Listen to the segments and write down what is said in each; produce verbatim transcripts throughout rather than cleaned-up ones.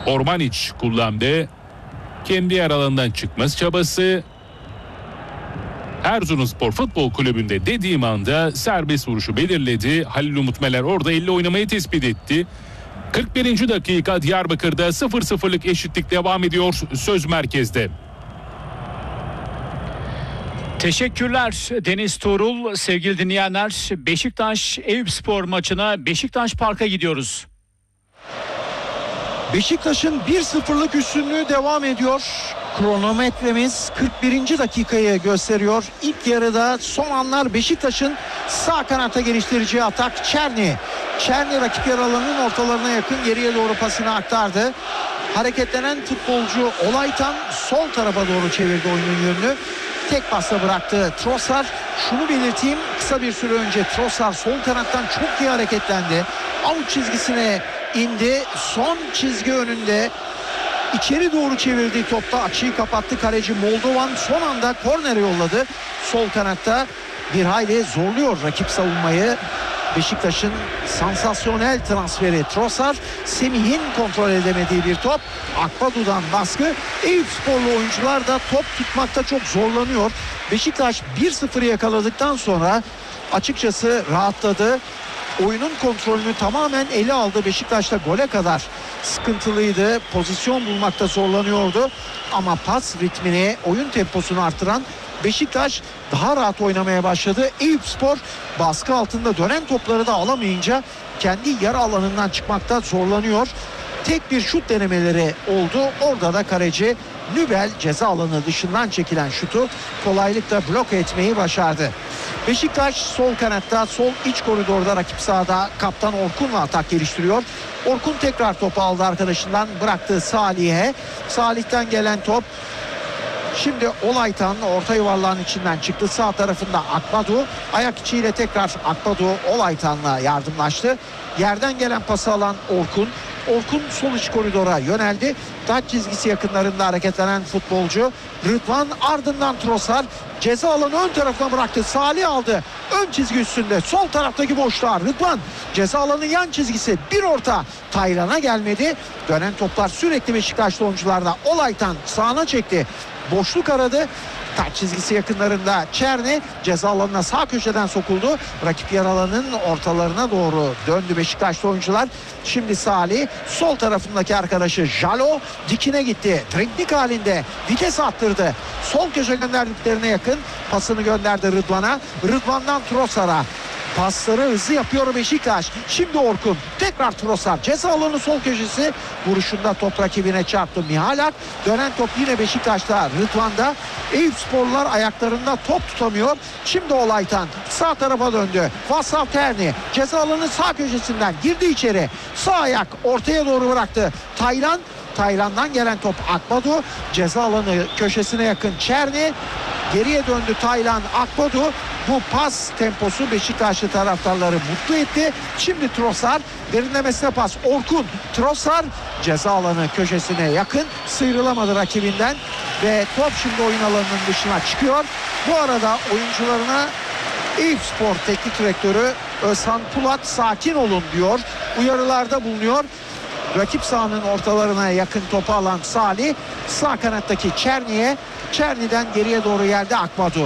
Ormanic kullandı. Kendi yer alanından çıkması çabası. Erzurumspor Futbol Kulübü'nde dediğim anda serbest vuruşu belirledi. Halil Umut Meler orada elle oynamayı tespit etti. kırk birinci dakika Diyarbakır'da sıfır sıfırlık eşitlik devam ediyor. Söz merkezde. Teşekkürler Deniz Tuğrul. Sevgili dinleyenler, Beşiktaş Eyüpspor maçına Beşiktaş Park'a gidiyoruz. Beşiktaş'ın bir sıfırlık üstünlüğü devam ediyor. Kronometremiz kırk birinci dakikayı gösteriyor. İlk yarıda son anlar Beşiktaş'ın sağ kanata geliştireceği atak. Çerni. Çerni rakip yer alanının ortalarına yakın geriye doğru pasını aktardı. Hareketlenen futbolcu Olaytan sol tarafa doğru çevirdi oyunun yönünü. Tek pasla bıraktı Trossard. Şunu belirteyim, kısa bir süre önce Trossard sol kanattan çok iyi hareketlendi. Out çizgisine indi. Son çizgi önünde içeri doğru çevirdiği topta açıyı kapattı. Kaleci Moldovan son anda kornere yolladı. Sol kanatta bir hayli zorluyor rakip savunmayı. Beşiktaş'ın sansasyonel transferi Trossard, Semih'in kontrol edemediği bir top. Akbadu'dan baskı. Eyüpsporlu oyuncular da top tutmakta çok zorlanıyor. Beşiktaş bir sıfırı yakaladıktan sonra açıkçası rahatladı. Oyunun kontrolünü tamamen ele aldı. Beşiktaş'ta gole kadar sıkıntılıydı. Pozisyon bulmakta zorlanıyordu. Ama pas ritmini, oyun temposunu artıran Beşiktaş daha rahat oynamaya başladı. Eyüpspor baskı altında dönen topları da alamayınca kendi yarı alanından çıkmakta zorlanıyor. Tek bir şut denemeleri oldu. Orada da kaleci Nübel ceza alanı dışından çekilen şutu kolaylıkla bloke etmeyi başardı. Beşiktaş sol kanatta, sol iç koridorda rakip sahada kaptan Orkun'la atak geliştiriyor. Orkun tekrar topu aldı arkadaşından, bıraktı Salih'e. Salih'ten gelen top şimdi Olaytan orta yuvarlağın içinden çıktı. Sağ tarafında Akbadu. Ayak içiyle tekrar Akbadu Olaytan'la yardımlaştı. Yerden gelen pası alan Orkun. Orkun sol iç koridora yöneldi. Taç çizgisi yakınlarında hareketlenen futbolcu Rıdvan, ardından Trossard ceza alanı ön tarafına bıraktı. Salih aldı. Ön çizgi üstünde sol taraftaki boşluğa Rıdvan, ceza alanı yan çizgisi, bir orta Taylan'a gelmedi. Dönen toplar sürekli Beşiktaşlı oyuncularda. Olaytan sağına çekti. Boşluk aradı. Taç çizgisi yakınlarında Çerni ceza alanına sağ köşeden sokuldu. Rakip yer alanının ortalarına doğru döndü Beşiktaşlı oyuncular. Şimdi Salih sol tarafındaki arkadaşı Jalo dikine gitti. Triknik halinde vites attırdı. Sol köşe gönderdiklerine yakın pasını gönderdi Rıdvan'a. Rıdvan'dan Trossard'a. Pasları hızlı yapıyor Beşiktaş. Şimdi Orkun. Tekrar Trossard. Ceza alanı sol köşesi. Vuruşunda top rakibine çarptı Mihalak. Dönen top yine Beşiktaş'ta, Rıdvan'da. Eyüpsporlular ayaklarında top tutamıyor. Şimdi Olaytan sağ tarafa döndü. Vassal Terni ceza alanı sağ köşesinden girdi içeri. Sağ ayak ortaya doğru bıraktı. Taylan. Taylan'dan gelen top Akbadu. Ceza alanı köşesine yakın Çerni. Geriye döndü Taylan, Akbadu. Bu pas temposu Beşiktaşlı taraftarları mutlu etti. Şimdi Trossard derinlemesine pas. Orkun, Trossard ceza alanı köşesine yakın. Sıyrılamadı rakibinden ve top şimdi oyun alanının dışına çıkıyor. Bu arada oyuncularına Eyüpspor Teknik Direktörü Özhan Pulat sakin olun diyor. Uyarılarda bulunuyor. Rakip sahanın ortalarına yakın topu alan Salih sağ kanattaki Çerni'ye, Çerni'den geriye doğru geldi Akbadu.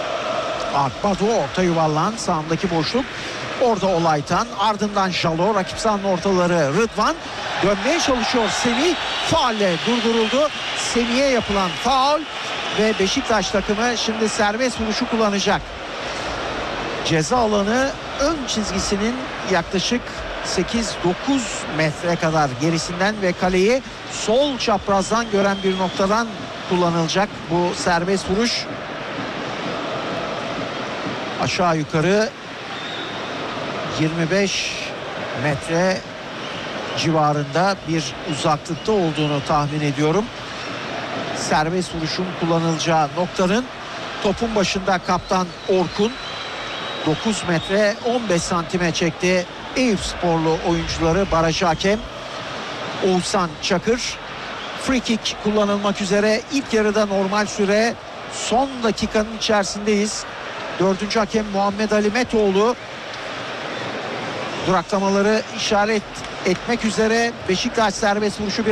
Akbadu orta yuvarlağın sağındaki boşluk. Orada Olaytan, ardından Jalo, rakip sahanın ortaları Rıdvan. Dönmeye çalışıyor Semih. Faulle durduruldu. Semih'e yapılan faul ve Beşiktaş takımı şimdi serbest vuruşu kullanacak. Ceza alanı ön çizgisinin yaklaşık sekiz dokuz metre kadar gerisinden ve kaleyi sol çaprazdan gören bir noktadan kullanılacak bu serbest vuruş. Aşağı yukarı yirmi beş metre civarında bir uzaklıkta olduğunu tahmin ediyorum. Serbest vuruşun kullanılacağı noktanın topun başında kaptan Orkun dokuz metre on beş santime çekti. Eyüpsporlu oyuncuları baraj hakem Oğuzhan Çakır. Free kick kullanılmak üzere. İlk yarıda normal süre son dakikanın içerisindeyiz. Dördüncü hakem Muhammed Ali Metoğlu duraklamaları işaret etmek üzere. Beşiktaş serbest vuruşu bir